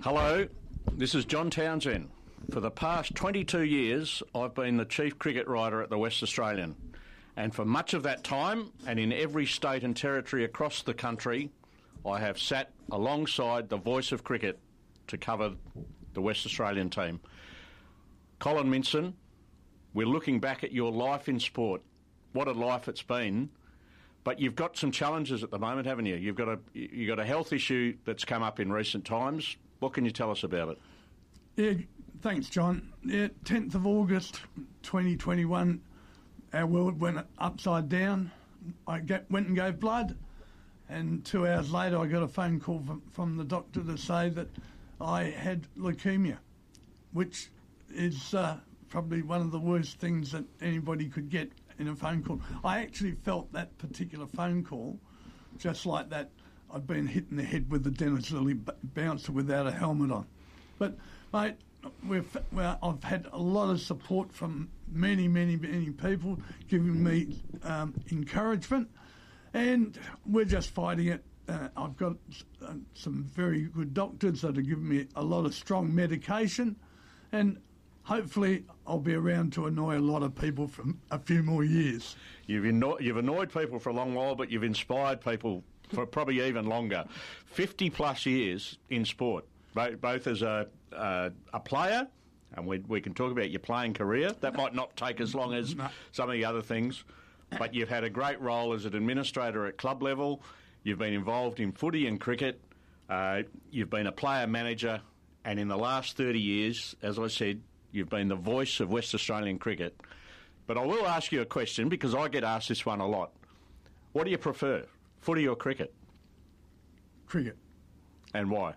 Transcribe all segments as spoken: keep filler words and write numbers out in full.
Hello, this is John Townsend. For the past twenty-two years, I've been the chief cricket writer at the West Australian. And for much of that time, and in every state and territory across the country, I have sat alongside the voice of cricket to cover the West Australian team. Colin Minson, we're looking back at your life in sport. What a life it's been. But you've got some challenges at the moment, haven't you? You've got a you've got a health issue that's come up in recent times. What can you tell us about it? Yeah, thanks, John. Yeah, tenth of August twenty twenty-one, our world went upside down. I get, went and gave blood, and two hours later I got a phone call from, from the doctor to say that I had leukaemia, which is uh, probably one of the worst things that anybody could get in a phone call. I actually felt that particular phone call just like that I'd been hit in the head with the Dennis Lilly b- bouncer without a helmet on. But, mate, we've, well, I've had a lot of support from many, many, many people giving me um, encouragement, and we're just fighting it. Uh, I've got uh, some very good doctors that are giving me a lot of strong medication, and hopefully I'll be around to annoy a lot of people for a few more years. You've, anno- you've annoyed people for a long while, but you've inspired people for probably even longer. fifty plus years in sport, both, both as a, uh, a player, and we, we can talk about your playing career. That might not take as long as No. some of the other things, but you've had a great role as an administrator at club level. You've been involved in footy and cricket. Uh, you've been a player manager, and in the last thirty years, as I said, you've been the voice of West Australian cricket. But I will ask you a question, because I get asked this one a lot. What do you prefer, footy or cricket? Cricket. And why?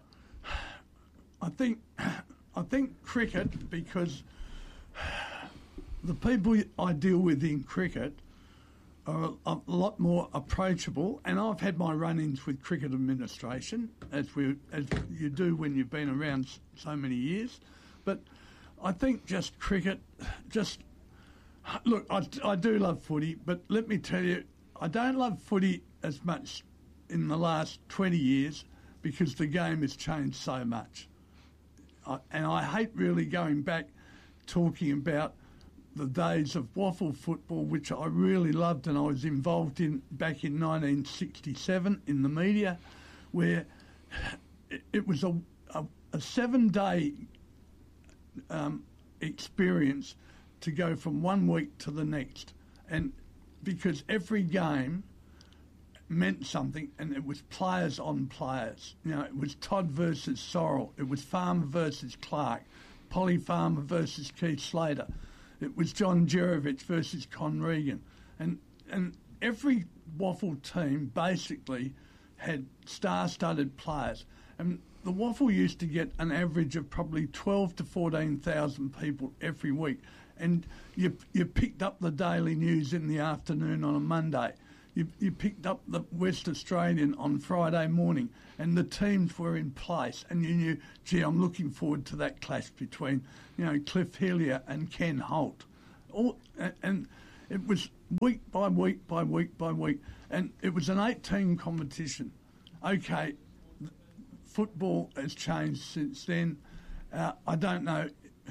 I think I think cricket, because the people I deal with in cricket are a, a lot more approachable, and I've had my run-ins with cricket administration, as we as you do when you've been around so many years. But I think just cricket, just look, I, I do love footy, but let me tell you, I don't love footy as much in the last twenty years because the game has changed so much. I, and I hate really going back talking about the days of waffle football, which I really loved and I was involved in back in nineteen sixty-seven in the media, where it, it was a, a, a seven-day um, experience to go from one week to the next. And because every game meant something, and it was players on players. You know, it was Todd versus Sorrell, it was Farmer versus Clark, Polly Farmer versus Keith Slater, it was John Jerovich versus Con Regan, and and every waffle team basically had star-studded players, and the waffle used to get an average of probably twelve to fourteen thousand people every week, and you you picked up the Daily News in the afternoon on a Monday. You, you picked up the West Australian on Friday morning, and the teams were in place, and you knew, gee, I'm looking forward to that clash between, you know, Cliff Hillier and Ken Holt. All, and it was week by week by week by week, and it was an eight-team competition. Okay, football has changed since then. Uh, I don't know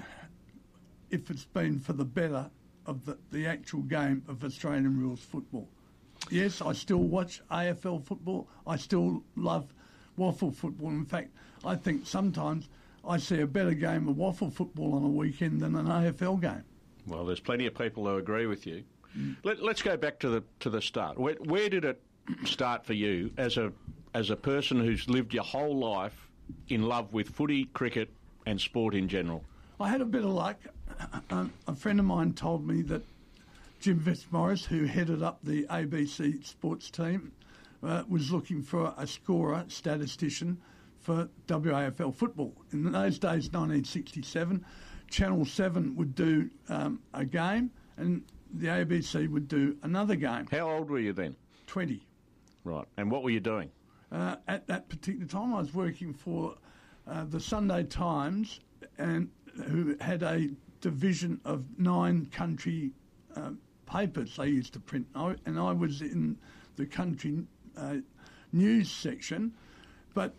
if it's been for the better of the, the actual game of Australian rules football. Yes, I still watch A F L football. I still love waffle football. In fact, I think sometimes I see a better game of waffle football on a weekend than an A F L game. Well, there's plenty of people who agree with you. Mm. Let, let's go back to the to the start. Where, where did it start for you as a as a person who's lived your whole life in love with footy, cricket, and sport in general? I had a bit of luck. Um, a friend of mine told me that Jim Fitzmaurice, who headed up the A B C sports team, uh, was looking for a scorer, statistician, for W A F L football. In those days, nineteen sixty-seven, Channel seven would do um, a game and the A B C would do another game. How old were you then? twenty. Right. And what were you doing? Uh, at that particular time, I was working for uh, the Sunday Times, and who had a division of nine country uh, papers they used to print, and I was in the country uh, news section. But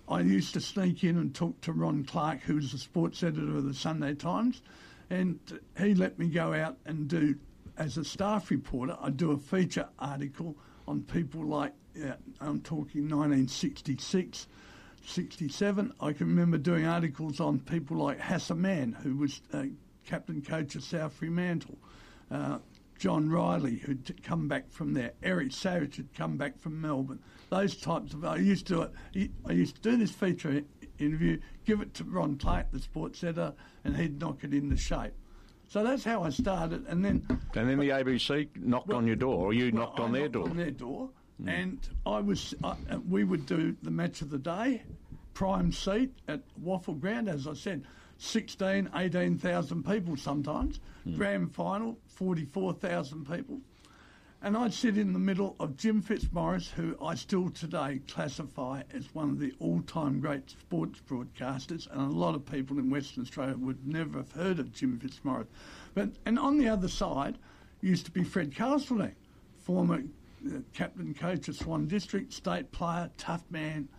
I used to sneak in and talk to Ron Clark, who was the sports editor of the Sunday Times, and he let me go out and do, as a staff reporter, I'd do a feature article on people like, uh, I'm talking nineteen sixty-six, sixty-seven. I can remember doing articles on people like Hassan Mann, who was uh, captain coach of South Fremantle, uh, John Riley, who'd come back from there, Eric Savage had come back from Melbourne. Those types of... I used to I used to do this feature interview, give it to Ron Clark, the sports editor, and he'd knock it into shape. So that's how I started, and then... And then the A B C knocked well, on your door, or you well, knocked on I their knocked door. on their door, mm. and I was... I, we would do the match of the day, prime seat at Waffle Ground, as I said, sixteen, eighteen thousand people sometimes. Mm. Grand final, forty-four thousand people. And I'd sit in the middle of Jim Fitzmaurice, who I still today classify as one of the all-time great sports broadcasters, and a lot of people in Western Australia would never have heard of Jim Fitzmaurice. But and on the other side used to be Fred Castleton, former uh, captain coach of Swan District, state player, tough man.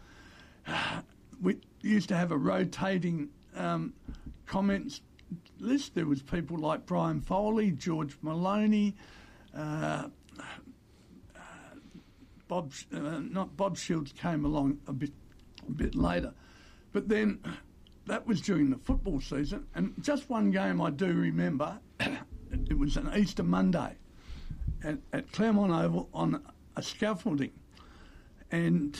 We used to have a rotating um, comments list. There was people like Brian Foley, George Maloney, uh, uh, Bob, uh, not Bob Shields came along a bit, a bit later, but then that was during the football season. And just one game I do remember. It was an Easter Monday at, at Claremont Oval on a scaffolding, and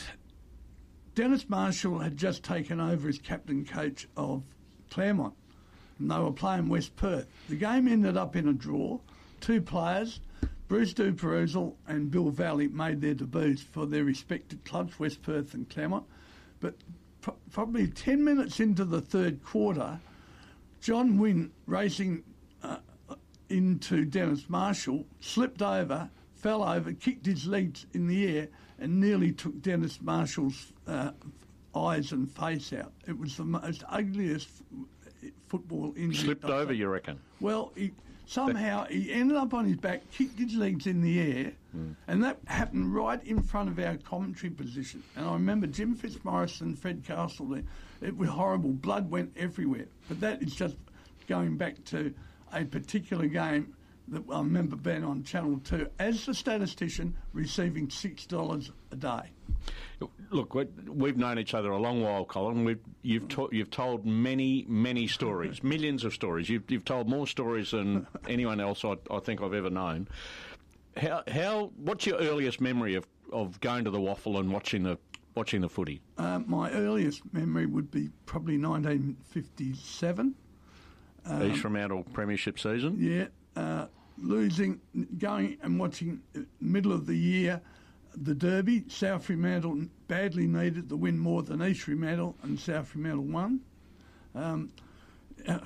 Dennis Marshall had just taken over as captain coach of Claremont, and they were playing West Perth. The game ended up in a draw. Two players, Bruce Duperusel and Bill Valley, made their debuts for their respective clubs, West Perth and Claremont. But pro- probably ten minutes into the third quarter, John Wynn, racing uh, into Dennis Marshall, slipped over, fell over, kicked his legs in the air, and nearly took Dennis Marshall's uh, eyes and face out. It was the most ugliest f- football injury. Slipped over, you reckon? Well, he, somehow he ended up on his back, kicked his legs in the air, mm. and that happened right in front of our commentary position. And I remember Jim Fitzmaurice and Fred Castle there. It was horrible. Blood went everywhere. But that is just going back to a particular game that I remember being on Channel two as a statistician, receiving six dollars a day. Look, we've known each other a long while, Colin. We've, you've, to, you've told many, many stories, millions of stories. You've, you've told more stories than anyone else I, I think I've ever known. How, how? What's your earliest memory of, of going to the Waffle and watching the watching the footy? Uh, my earliest memory would be probably nineteen fifty-seven. Um, East Fremantle Premiership season? Yeah. Uh, losing, going and watching middle of the year, the Derby. South Fremantle badly needed the win more than East Fremantle, and South Fremantle won. Um, uh,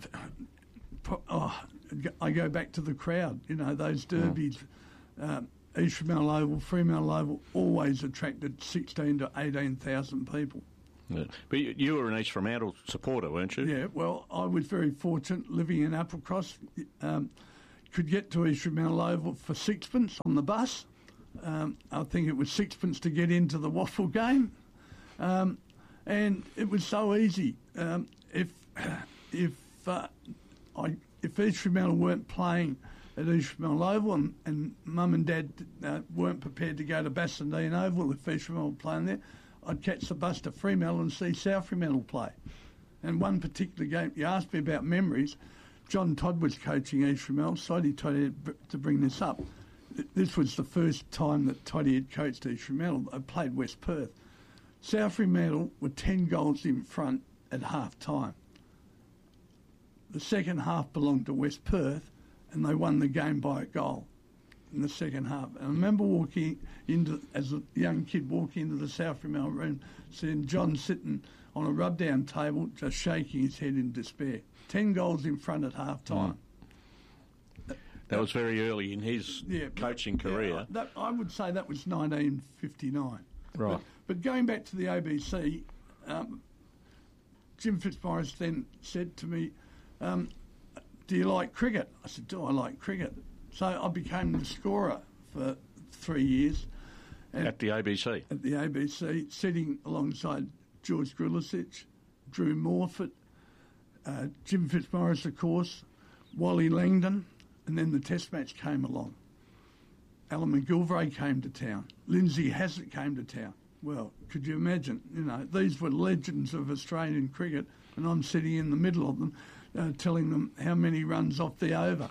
oh, I go back to the crowd. You know, those derbies, uh, East Fremantle Oval, Fremantle Oval, always attracted sixteen to eighteen thousand people. Yeah. But you, you were an East Fremantle supporter, weren't you? Yeah, well, I was very fortunate living in Applecross. Um, could get to East Fremantle Oval for sixpence on the bus. Um, I think it was sixpence to get into the Waffle game. Um, and it was so easy. Um, if if uh, I if East Fremantle weren't playing at East Fremantle Oval and, and Mum and Dad uh, weren't prepared to go to Bassendean Oval if East Fremantle were playing there, I'd catch the bus to Fremantle and see South Fremantle play. And one particular game, you asked me about memories, John Todd was coaching East Fremantle, so I decided to bring this up. This was the first time that Toddy had coached East Fremantle. I played West Perth. South Fremantle were ten goals in front at half time. The second half belonged to West Perth, and they won the game by a goal in the second half. And I remember walking into, as a young kid, walking into the South Fremantle room, seeing John sitting on a rub-down table, just shaking his head in despair. Ten goals in front at half time. Mm. That, that was very early in his yeah, coaching but, career. Yeah, that, I would say that was nineteen fifty-nine. Right. But, but going back to the A B C, um, Jim Fitzmaurice then said to me, um, do you like cricket? I said, do I like cricket? So I became the scorer for three years. At the A B C? At the A B C, sitting alongside George Grilicic, Drew Morfitt, uh, Jim Fitzmaurice, of course, Wally Langdon, and then the Test match came along. Alan McGilvray came to town. Lindsay Hassett came to town. Well, could you imagine? You know, these were legends of Australian cricket, and I'm sitting in the middle of them, uh, telling them how many runs off the over.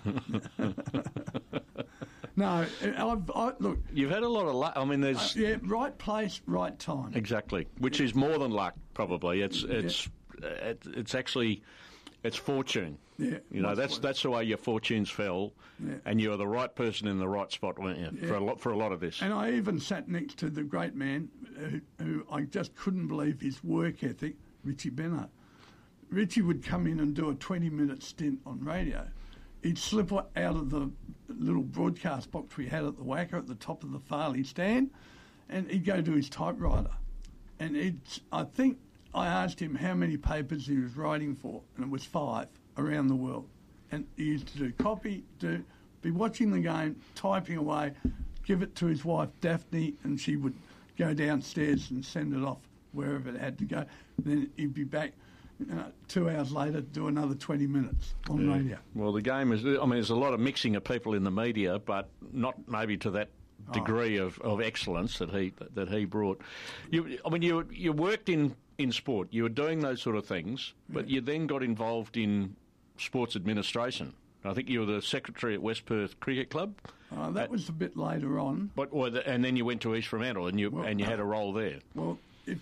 No, I've, I, look... You've had a lot of luck. I mean, there's... Uh, yeah, right place, right time. Exactly, which is more than luck, probably. It's it's yeah. uh, it's actually... It's fortune. Yeah, you know, that's that's the way your fortunes fell, yeah. and you were the right person in the right spot, weren't you, yeah. for a lot for a lot of this. And I even sat next to the great man who, who I just couldn't believe his work ethic, Richie Bennett. Richie would come in and do a twenty-minute stint on radio. He'd slip out of the little broadcast box we had at the Wacker at the top of the Farley stand, and he'd go to his typewriter. And he'd, I think I asked him how many papers he was writing for, and it was five around the world. And he used to do copy, do be watching the game, typing away, give it to his wife Daphne, and she would go downstairs and send it off wherever it had to go. Then he'd be back uh, two hours later, do another twenty minutes on yeah. radio. Well, the game is. I mean, there's a lot of mixing of people in the media, but not maybe to that degree oh. of, of excellence that he that he brought. You, I mean, you you worked in, in sport. You were doing those sort of things, but yeah. you then got involved in sports administration. I think you were the secretary at West Perth Cricket Club. Uh, that at, was a bit later on. But or the, and then you went to East Fremantle and you well, and you uh, had a role there. Well, if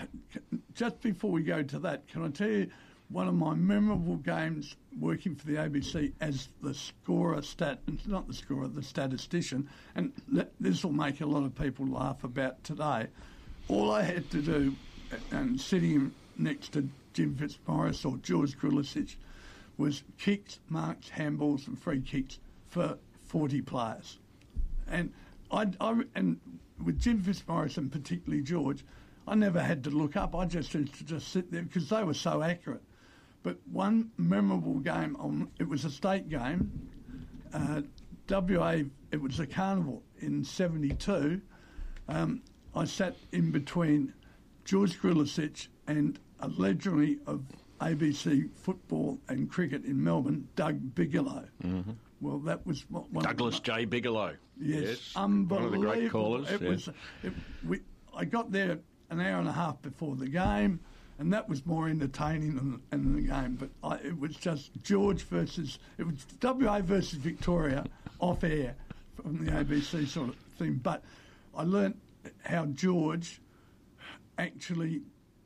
just before we go to that, can I tell you one of my memorable games working for the A B C as the scorer, stat, not the scorer, the statistician, and this will make a lot of people laugh about today. All I had to do, and sitting next to Jim Fitzmaurice or George Grilicic, was kicks, marks, handballs and free kicks for forty players. And I, I and with Jim Fitzmaurice and particularly George, I never had to look up. I just used to just sit there because they were so accurate. But one memorable game, on, it was a state game, uh, W A, it was a carnival in seventy-two. Um, I sat in between George Grilicic and a legendary of A B C football and cricket in Melbourne, Doug Bigelow. Mm-hmm. Well, that was one Douglas of the, J. Bigelow. Yes, yes, unbelievable. One of the great callers. It yeah. was. It, we, I got there an hour and a half before the game, and that was more entertaining than, than the game. But I, it was just George versus it was W A versus Victoria off air from the A B C sort of thing. But I learnt how George actually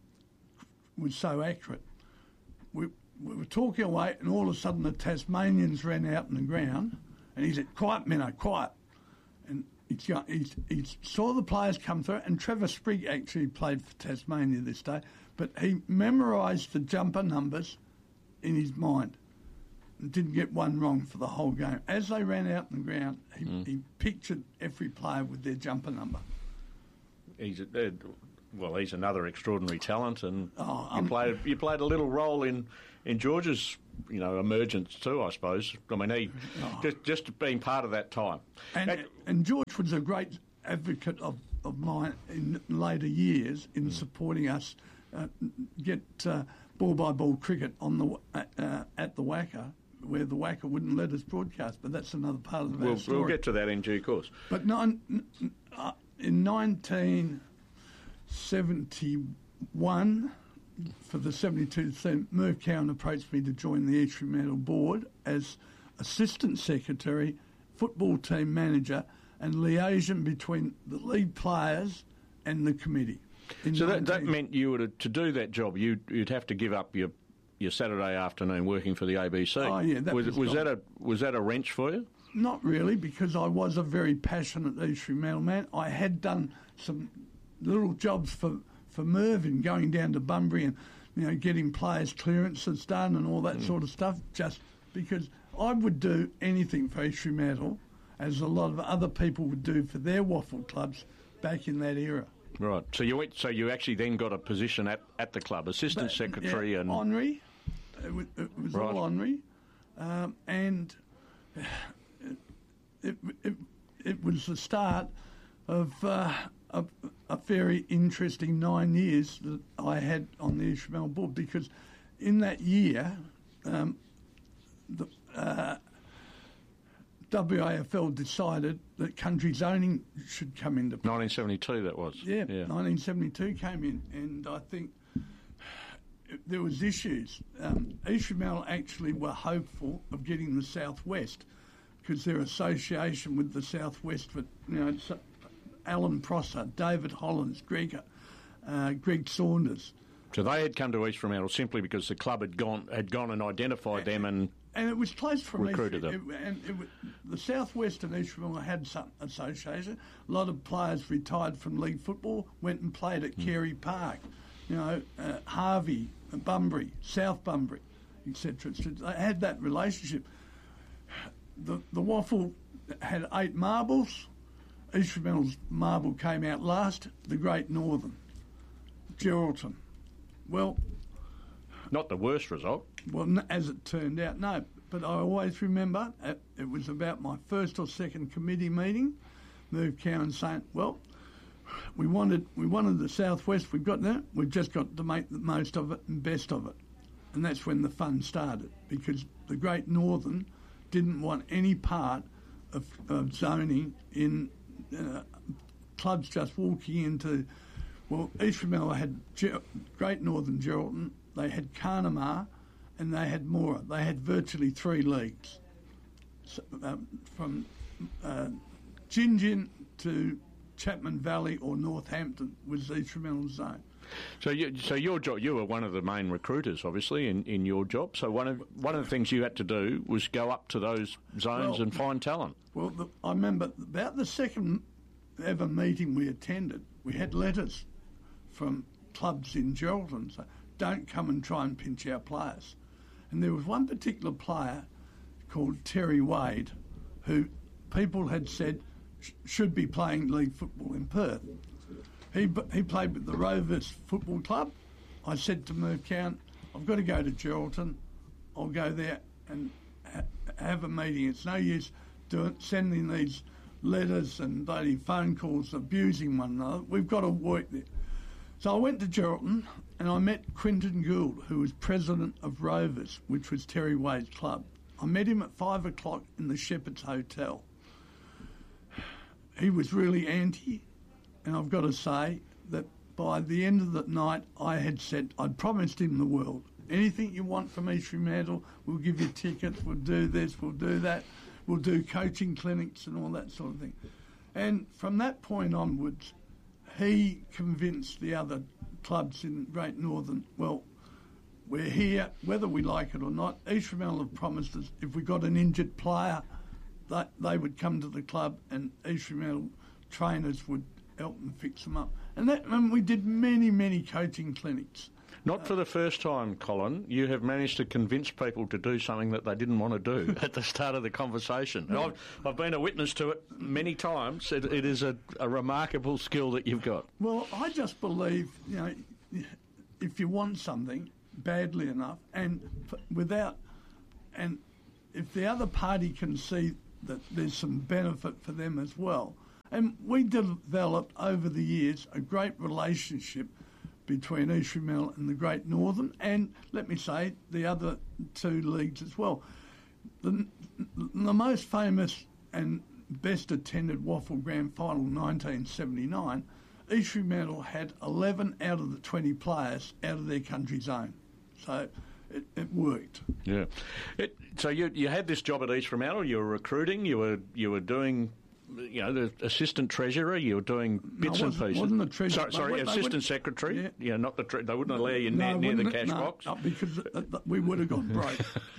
was so accurate. We, we were talking away, and all of a sudden the Tasmanians ran out in the ground, and he said, "Quiet, Menno, quiet." And he's got, he's, he saw the players come through, and Trevor Sprigg actually played for Tasmania this day, but he memorised the jumper numbers in his mind and didn't get one wrong for the whole game. As they ran out in the ground, he, mm. he pictured every player with their jumper number. He's a, uh, well, he's another extraordinary talent, and oh, you um, played you played a little role in, in George's you know emergence too, I suppose. I mean, he oh. just just being part of that time. And, and, and George was a great advocate of, of mine in later years in mm. supporting us uh, get uh, ball by ball cricket on the uh, at the Wacker, where the Wacker wouldn't let us broadcast. But that's another part of the we'll, story. We'll get to that in due course. But nine, uh, in nineteen seventy-one, for the seventy-two team, Merv Cowan approached me to join the East Fremantle board as assistant secretary, football team manager, and liaison between the league players and the committee. So that, that meant you were to, to do that job, you'd, you'd have to give up your your Saturday afternoon working for the A B C. Oh yeah, that was, was, was that a was that a wrench for you? Not really, because I was a very passionate East Fremantle man. I had done some little jobs for, for Merv in going down to Bunbury and you know getting players' clearances done and all that mm. sort of stuff, just because I would do anything for East Fremantle, as a lot of other people would do for their waffle clubs back in that era. Right. So you went. So you actually then got a position at, at the club, assistant but, secretary yeah, and honorary. It was, it was right. all honorary, um, and it, it it it was the start of uh, of a very interesting nine years that I had on the East Fremantle board, because in that year, um, the uh, W A F L decided that country zoning should come into play. nineteen seventy-two, that was. Yeah, yeah, nineteen seventy-two came in, and I think there was issues. Um, East Fremantle actually were hopeful of getting the Southwest, because their association with the Southwest, with, you know, Alan Prosser, David Hollins, Greg, uh, Greg Saunders. So they had come to East Fremantle simply because the club had gone had gone and identified them and and it was close from recruited East, them. It, and it, the Southwest and East Fremantle had some association. A lot of players retired from league football, went and played at mm. Carey Park. You know, uh, Harvey, Bunbury, South Bunbury, et cetera. They had that relationship. The the Waffle had eight marbles. East Fremantle's marble came out last. The Great Northern, Geraldton. Well, not the worst result. Well, as it turned out, no. But I always remember it, it was about my first or second committee meeting. Merv Cowan saying, "Well, we wanted we wanted the Southwest. We've got that. We've just got to make the most of it and best of it." And that's when the fun started, because the Great Northern didn't want any part of, of zoning in uh, clubs just walking into. Well, East Fremantle had Ger- Great Northern Geraldton, they had Carnamah, and they had Moora. They had virtually three leagues, so, um, from uh, Gingin to Chapman Valley or Northampton was East Fremantle's zone. So, you, so your job, you were one of the main recruiters, obviously, in, in your job. So one of one of the things you had to do was go up to those zones well, and find talent. Well, the, I remember about the second ever meeting we attended, we had letters from clubs in Geraldton saying, "Don't come and try and pinch our players." And there was one particular player called Terry Wade, who people had said sh- should be playing league football in Perth. He he played with the Rovers Football Club. I said to Merv Cowan, "I've got to go to Geraldton. I'll go there and ha- have a meeting. It's no use doing sending these letters and bloody phone calls abusing one another. We've got to work there." So I went to Geraldton and I met Quinton Gould, who was president of Rovers, which was Terry Wade's club. I met him at five o'clock in the Shepherd's Hotel. He was really anti, and I've got to say that by the end of the night I had said, I'd promised him the world. Anything you want from East Fremantle, we'll give you tickets, we'll do this, we'll do that, we'll do coaching clinics and all that sort of thing. And from that point onwards, he convinced the other clubs in Great Northern, well, we're here, whether we like it or not. East Fremantle have promised us if we got an injured player, that they would come to the club and East Fremantle trainers would help them fix them up. And, that, and we did many, many coaching clinics. Not for the first time, Colin. You have managed to convince people to do something that they didn't want to do at the start of the conversation. And I've, I've been a witness to it many times. It, it is a, a remarkable skill that you've got. Well, I just believe, you know, if you want something badly enough and without, and if the other party can see that there's some benefit for them as well. And we developed over the years a great relationship between East Fremantle and the Great Northern, and let me say the other two leagues as well. The, the most famous and best attended Waffle Grand Final, nineteen seventy-nine, East Fremantle had eleven out of the twenty players out of their country zone, so it, it worked. Yeah. It, so you you had this job at East Fremantle. You were recruiting. You were you were doing. You know, the assistant treasurer, you were doing bits no, and pieces. Wasn't the treasurer? Sorry, sorry assistant secretary. Yeah. yeah, not the. Tre- they wouldn't allow you no, near, near the cash no, box. No, because th- th- we would have gone broke.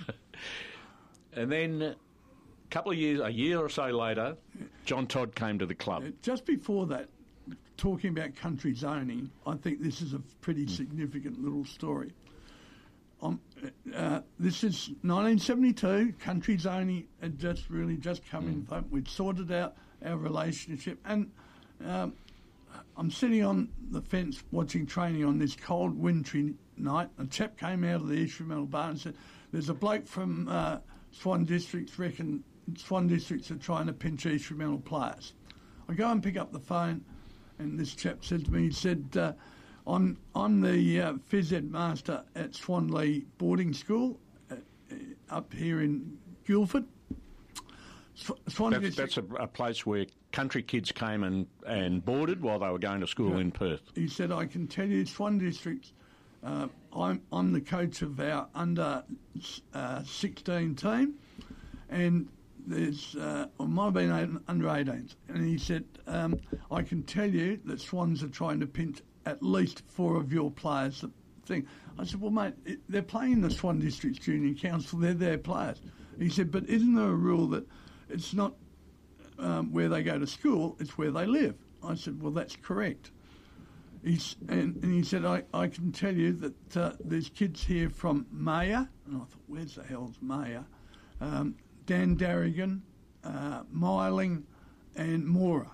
And then, a couple of years, a year or so later, John Todd came to the club. Just before that, talking about country zoning, I think this is a pretty significant little story. Um, uh, this is nineteen seventy-two. Country zoning had just really just come mm. in. We'd sorted out our relationship, and um, I'm sitting on the fence watching training on this cold, wintry night. A chap came out of the East Fremantle bar and said, "There's a bloke from uh, Swan Districts reckon Swan Districts are trying to pinch East Fremantle players." I go and pick up the phone, And this chap said to me, he said, uh, I'm, I'm the uh, phys ed master at Swanley Boarding School uh, up here in Guildford. Sw- Swan That's, District, that's a, a place where country kids came and, and boarded while they were going to school Yeah. in Perth. He said, I can tell you, Swan District, uh, I'm, I'm the coach of our under uh, sixteen team, and there's, uh, or might have been under eighteens. And he said, um, I can tell you that Swans are trying to pinch at least four of your players. Thing. I said, well, mate, it, they're playing in the Swan District Junior Council, they're their players. He said, but isn't there a rule that it's not um, where they go to school, it's where they live? I said, well, that's correct. He's, and, and he said, I, I can tell you that uh, there's kids here from Maya, and I thought, where's the hell's Maya? Um, Dan Darrigan, uh, Myling and Mora.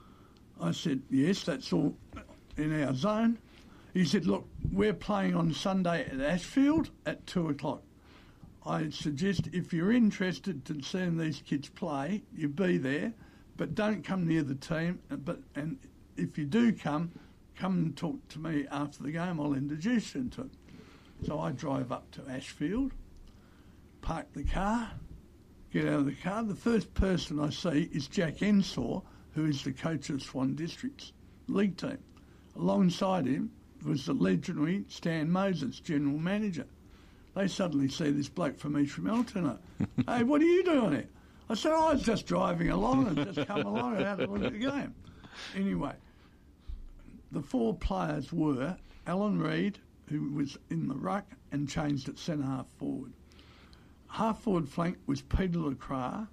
I said, yes, that's all in our zone. He said, look, we're playing on Sunday at Ashfield at two o'clock. I suggest if you're interested in seeing these kids play, you be there, but don't come near the team. But and if you do come, come and talk to me after the game. I'll introduce you to them. So I drive up to Ashfield, park the car, get out of the car. The first person I see is Jack Ensor, who is the coach of Swan District's league team. Alongside him was the legendary Stan Moses, general manager. They suddenly see this bloke from East Melton. Hey, what are you doing here? I said, oh, I was just driving along and just come along and had a look at the game. Anyway, the four players were Alan Reid, who was in the ruck and changed at centre half forward. Half forward flank was Peter LeCras,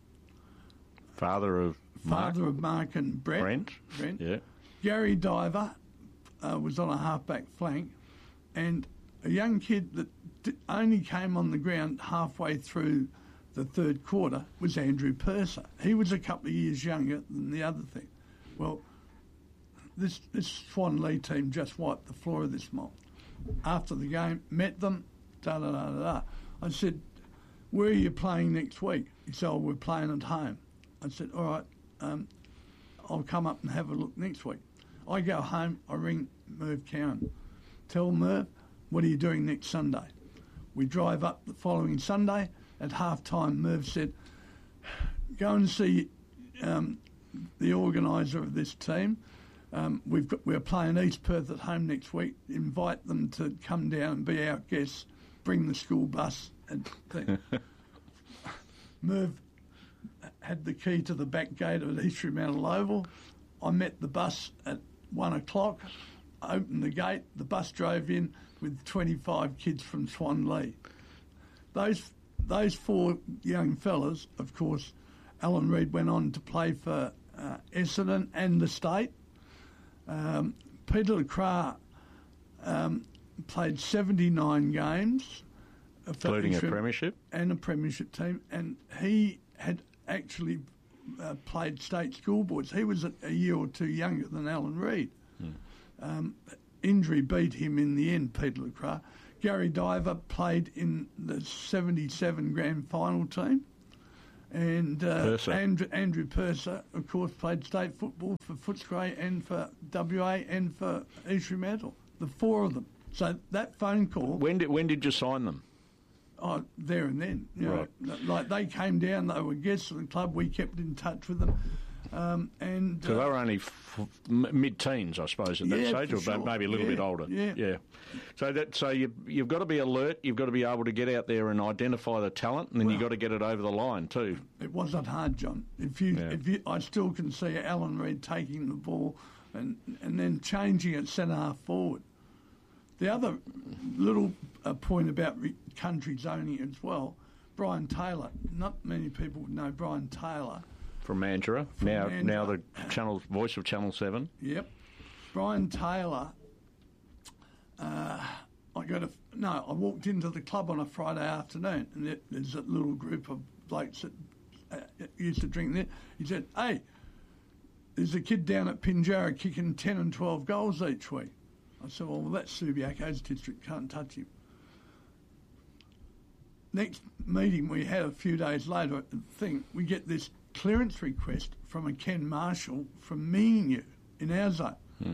Father of Mark. father of Mark and Brett. Brent. Brent. Yeah. Gary Diver uh, was on a half-back flank, and a young kid that d- only came on the ground halfway through the third quarter was Andrew Purser. He was a couple of years younger than the other thing. Well, this, this Swan Lee team just wiped the floor of this mob. After the game, met them, da-da-da-da-da. I said, where are you playing next week? He said, oh, we're playing at home. I said, all right, um, I'll come up and have a look next week. I go home, I ring Merv Cowan. Tell Merv, what are you doing next Sunday? We drive up the following Sunday. At half-time, Merv said, go and see um, the organiser of this team. Um, we've got, we're playing East Perth at home next week. Invite them to come down and be our guests. Bring the school bus and thing. Merv had the key to the back gate of East Fremantle Oval. I met the bus at one o'clock, opened the gate, the bus drove in with twenty-five kids from Swan Lee. Those those four young fellas, of course, Alan Reid went on to play for uh, Essendon and the State. Um, Peter LeCras um, played seventy-nine games. Including a premiership? And a premiership team. And he had actually uh, played state school boards. He was a, a year or two younger than Alan Reid. Hmm. Um, injury beat him in the end, Peter LeCras. Gary Diver played in the seventy-seven grand final team. And uh, Andrew, Andrew Purser, of course, played state football for Footscray and for W A and for East Fremantle. The four of them. So that phone call... When did when did you sign them? Oh, there and then. You right. know, like they came down, they were guests of the club, we kept in touch with them. Um, and So uh, they were only f- mid-teens, I suppose, at that yeah, stage, or sure. maybe a little yeah, bit older. Yeah. yeah. So that so you you've got to be alert. You've got to be able to get out there and identify the talent, and then well, you've got to get it over the line too. It wasn't hard, John. If you, yeah. if you, I still can see Alan Reid taking the ball and and then changing it centre half forward. The other little uh, point about re- country zoning as well, Brian Taylor. Not many people know Brian Taylor. From Mandurah, From now Mandurah. now the channel voice of Channel Seven. Yep, Brian Taylor. Uh, I got a no. I walked into the club on a Friday afternoon, and there, there's a little group of blokes that uh, used to drink there. He said, "Hey, there's a kid down at Pinjarra kicking ten and twelve goals each week." I said, "Well, that's Subiaco's district. Can't touch him." Next meeting we had a few days later at the thing, we get this clearance request from a Ken Marshall from Meangu in our zone. Hmm.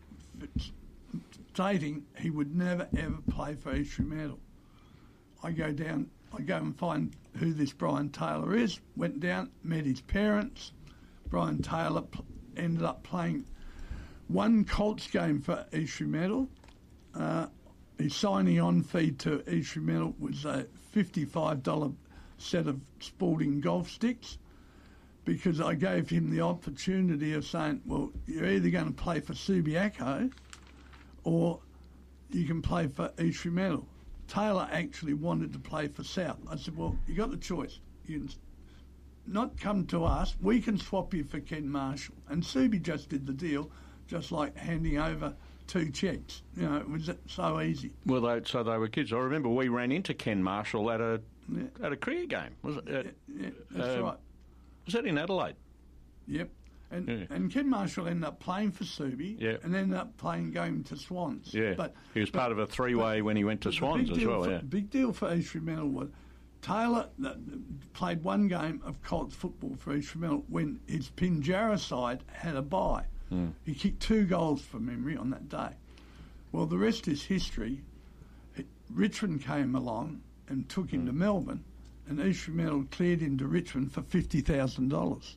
stating he would never ever play for East Fremantle. I go down, I go and find who this Brian Taylor is, went down, met his parents. Brian Taylor pl- ended up playing one Colts game for East Fremantle. Uh, his signing on fee to East Fremantle was a fifty-five dollars set of sporting golf sticks, because I gave him the opportunity of saying, well, you're either going to play for Subiaco or you can play for East Fremantle. Taylor actually wanted to play for South. I said, well, you got the choice. You can not come to us, we can swap you for Ken Marshall. And Subi just did the deal, just like handing over two cheques. You know, it was so easy. Well, they, so they were kids. I remember we ran into Ken Marshall at a Yeah. at a cricket game. Was it? Uh, Yeah, yeah, that's um, right. Was that in Adelaide? Yep. And Yeah. and Ken Marshall ended up playing for Subi, Yeah. and ended up playing going to Swans. Yeah. But he was but- part of a three-way when he went to but the Swans big as deal well. for, Yeah. Big deal for East Fremantle was Taylor uh, played one game of Colts football for East Fremantle when his Pinjarra side had a bye. Mm. He kicked two goals from memory on that day. Well, the rest is history. Richmond came along and took him Mm. to Melbourne, and East Fremantle cleared him to Richmond for fifty thousand dollars.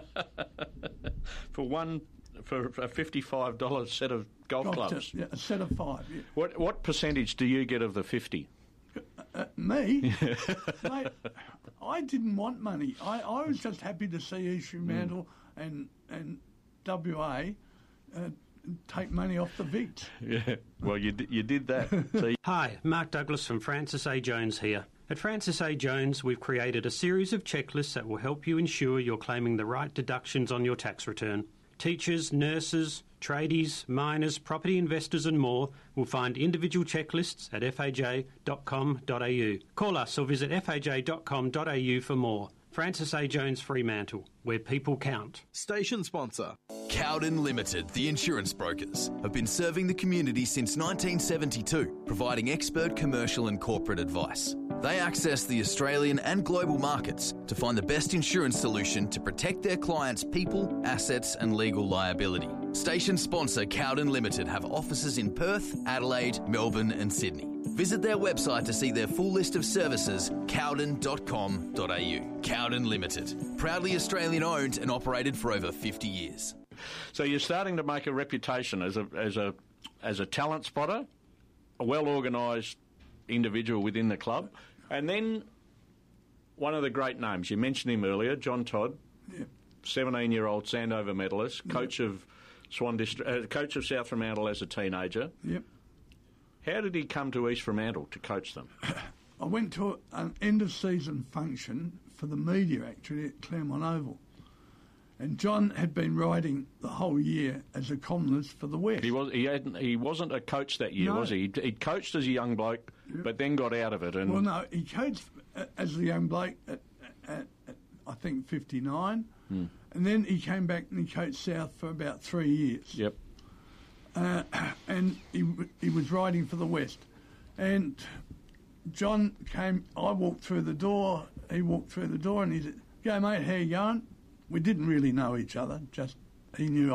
for one, for a fifty-five dollars set of golf clubs. Yeah, a set of five. Yeah. What what percentage do you get of the fifty? Uh, me? Mate, I didn't want money. I, I was just happy to see East Fremantle mm. and, and W A uh, take money off the Vicks. Yeah, well, you, d- you did that. See? Hi, Mark Douglas from Francis A. Jones here. At Francis A. Jones, we've created a series of checklists that will help you ensure you're claiming the right deductions on your tax return. Teachers, nurses, tradies, miners, property investors and more will find individual checklists at f a j dot com dot a u. Call us or visit f a j dot com dot a u for more. Francis A. Jones Fremantle, where people count. Station sponsor. Cowden Limited, the insurance brokers, have been serving the community since nineteen seventy-two, providing expert commercial and corporate advice. They access the Australian and global markets to find the best insurance solution to protect their clients' people, assets and legal liability. Station sponsor Cowden Limited have offices in Perth, Adelaide, Melbourne and Sydney. Visit their website to see their full list of services, cowden dot com dot a u. Cowden Limited, proudly Australian owned and operated for over fifty years. So you're starting to make a reputation as a as a as a talent spotter, a well organised individual within the club, and then one of the great names you mentioned him earlier, John Todd, Yeah. seventeen-year-old Sandover medalist, coach of Swan District, uh, coach of South Fremantle as a teenager. Yep. How did he come to East Fremantle to coach them? I went to an end-of-season function for the media, actually, at Claremont Oval. And John had been writing the whole year as a columnist for the West. He was he hadn't he wasn't a coach that year, No. was he? He coached as a young bloke, Yep. but then got out of it. And Well, no, he coached uh, as a young bloke at, at, at I think, fifty-nine. Hmm. And then he came back and he coached South for about three years. Yep. Uh, and he w- he was writing for the West. And John came, I walked through the door, he walked through the door and he said, "Go mate, how you going?" We didn't really know each other, just he knew